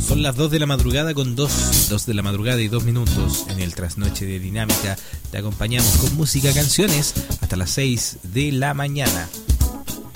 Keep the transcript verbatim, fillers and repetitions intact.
Son las dos de la madrugada con dos, dos de la madrugada y dos minutos. En el trasnoche de Dinámica te acompañamos con música, canciones hasta las seis de la mañana.